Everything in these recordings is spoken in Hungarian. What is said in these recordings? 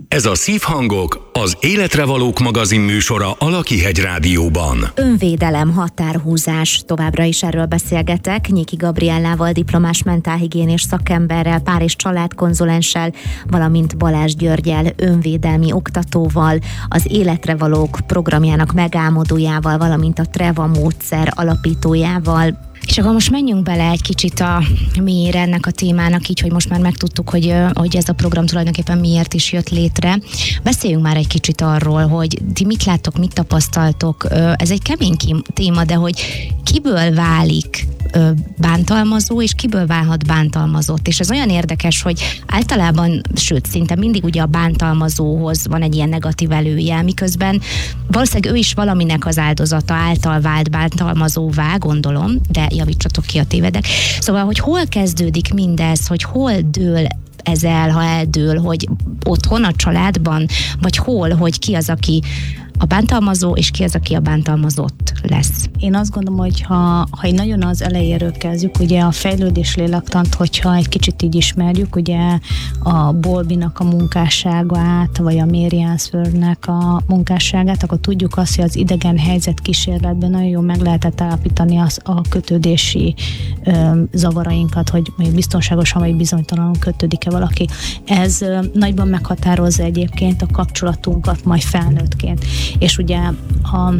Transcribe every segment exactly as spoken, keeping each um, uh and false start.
Ez a Szívhangok, az Életre Valók magazin műsora a Lakihegy Rádióban. Önvédelem, határhúzás. Továbbra is erről beszélgetek Nyiki Gabriellával, diplomás mentálhigiénés szakemberrel, pár- és családkonzulenssel, valamint Balázs Györgyel, önvédelmi oktatóval, az Életre Valók programjának megálmodójával, valamint a Treva módszer alapítójával. És akkor most menjünk bele egy kicsit a mélyére ennek a témának, így, hogy most már megtudtuk, hogy, hogy ez a program tulajdonképpen miért is jött létre. Beszéljünk már egy kicsit arról, hogy ti mit láttok, mit tapasztaltok. Ez egy kemény téma, de hogy kiből válik bántalmazó, és kiből válhat bántalmazott. És ez olyan érdekes, hogy általában, sőt, szinte mindig ugye a bántalmazóhoz van egy ilyen negatív előjel, miközben valószínűleg ő is valaminek az áldozata által vált bántalmazóvá, gondolom, de javítsatok ki, a tévedek. Szóval, hogy hol kezdődik mindez, hogy hol dől ez el, ha eldől, hogy otthon, a családban, vagy hol, hogy ki az, aki a bántalmazó, és ki az, aki a bántalmazott lesz. Én azt gondolom, hogy ha, ha így nagyon az elejéről kezdjük, ugye a fejlődés lélektant, hogyha egy kicsit így ismerjük, ugye a Bowlby-nak a munkásságát, vagy a Mary Ainsworth-nek a munkásságát, akkor tudjuk azt, hogy az idegen helyzet kísérletben nagyon jól meg lehetett állapítani az, a kötődési ö, zavarainkat, hogy még biztonságosan vagy bizonytalanul kötődik-e valaki. Ez ö, nagyban meghatározza egyébként a kapcsolatunkat majd felnőttként. És ugye, a,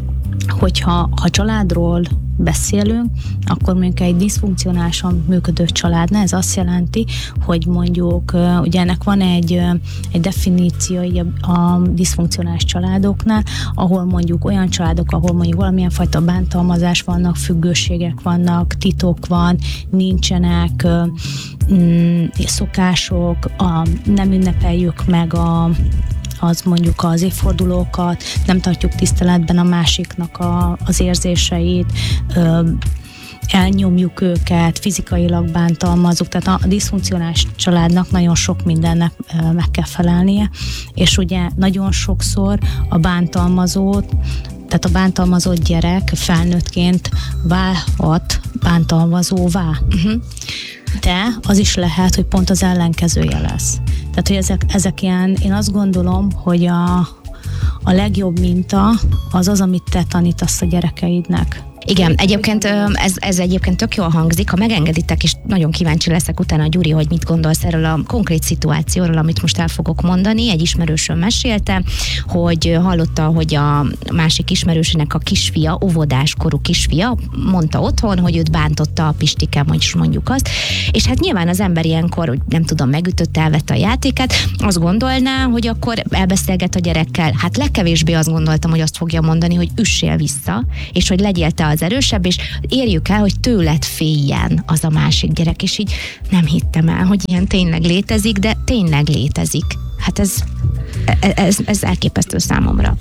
hogyha ha családról beszélünk, akkor mondjuk egy diszfunkcionálisan működő családnál ez azt jelenti, hogy mondjuk ugye ennek van egy, egy definíciója a diszfunkcionális családoknál, ahol mondjuk olyan családok, ahol mondjuk valamilyen fajta bántalmazás vannak, függőségek vannak, titok van, nincsenek mm, szokások, a, nem ünnepeljük meg a az mondjuk az évfordulókat, nem tartjuk tiszteletben a másiknak a, az érzéseit, ö, elnyomjuk őket, fizikailag bántalmazunk, tehát a diszfunkcionális családnak nagyon sok mindennek ö, meg kell felelnie, és ugye nagyon sokszor a bántalmazót, tehát a bántalmazott gyerek felnőttként válhat bántalmazóvá. Uh-huh. De az is lehet, hogy pont az ellenkezője lesz. Tehát, hogy ezek, ezek ilyen, én azt gondolom, hogy a, a legjobb minta az az, amit te tanítasz a gyerekeidnek. Igen, egyébként ez, ez egyébként tök jól hangzik, ha megengeditek, és nagyon kíváncsi leszek utána, Gyuri, hogy mit gondolsz erről a konkrét szituációról, amit most el fogok mondani. Egy ismerősöm mesélte, hogy hallotta, hogy a másik ismerősének a kisfia, óvodáskorú kisfia mondta otthon, hogy őt bántotta a Pistike, hogy mondjuk azt, és hát nyilván az ember ilyenkor, nem tudom, megütött, elvette a játékát, azt gondolná, hogy akkor elbeszélget a gyerekkel. Hát legkevésbé azt gondoltam, hogy azt fogja mondani, hogy üssél vissza, és hogy legyél te az erősebb, és érjük el, hogy tőled féljen az a másik gyerek, és így nem hittem el, hogy ilyen tényleg létezik, de tényleg létezik. Hát ez, ez, ez elképesztő számomra.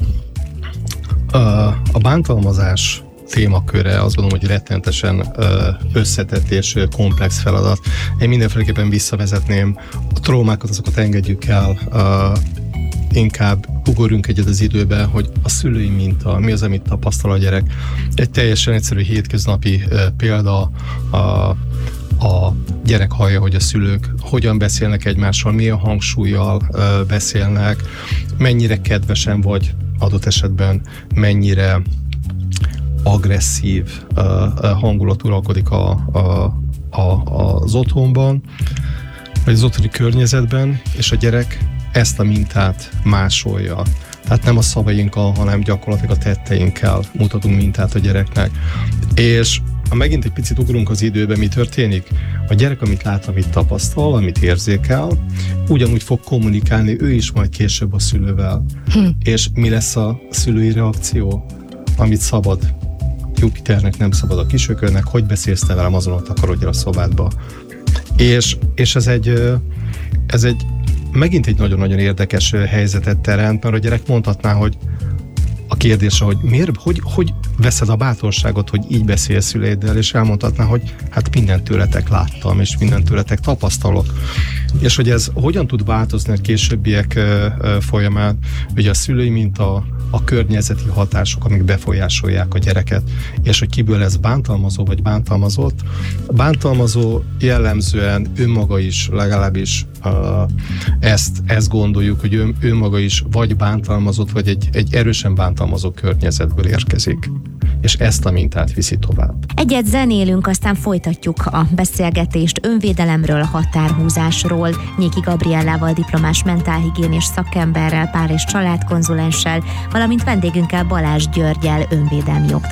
A bántalmazás témaköre azt gondolom, hogy rettenetesen összetett és komplex feladat. Én mindenféleképpen visszavezetném, a traumákat, azokat engedjük el, inkább ugorjunk egyet az időbe, hogy a szülői minta, mi az, amit tapasztal a gyerek. Egy teljesen egyszerű hétköznapi uh, példa, a, a gyerek hallja, hogy a szülők hogyan beszélnek egymással, milyen hangsúllyal uh, beszélnek, mennyire kedvesen vagy adott esetben, mennyire agresszív uh, hangulat uralkodik a, a, a, az otthonban, vagy az otthoni környezetben, és a gyerek ezt a mintát másolja. Tehát nem a szavainkkal, hanem gyakorlatilag a tetteinkkel mutatunk mintát a gyereknek. És ha megint egy picit ugrunk az időbe, mi történik? A gyerek, amit lát, amit tapasztal, amit érzékel, ugyanúgy fog kommunikálni ő is majd később a szülővel. Hm. És mi lesz a szülői reakció? Amit szabad Jupiternek, nem szabad a kisökörnek, hogy beszélsz te velem, azon ott akarodj el a szobádba. És, és ez egy, ez egy megint egy nagyon-nagyon érdekes helyzetet teremt, mert a gyerek mondhatná, hogy a kérdése, hogy miért, hogy, hogy veszed a bátorságot, hogy így beszélsz szüleiddel, és elmondhatná, hogy hát mindent tőletek láttam, és mindent tőletek tapasztalok. És hogy ez hogyan tud változni a későbbiek folyamán, ugye a szülői minta, a környezeti hatások, amik befolyásolják a gyereket, és hogy kiből lesz bántalmazó vagy bántalmazott. A bántalmazó jellemzően önmaga is, legalábbis uh, ezt, ezt gondoljuk, hogy ő, önmaga is vagy bántalmazott, vagy egy, egy erősen bántalmazó környezetből érkezik, és ezt a mintát viszi tovább. Egyet zenélünk, aztán folytatjuk a beszélgetést önvédelemről, határhúzásról, Nyéki Gabriellával, diplomás mentálhigiénés szakemberrel, pár- és családkonzulenssel, valamint vendégünkkel, Balázs Györggyel, önvédelmi oktató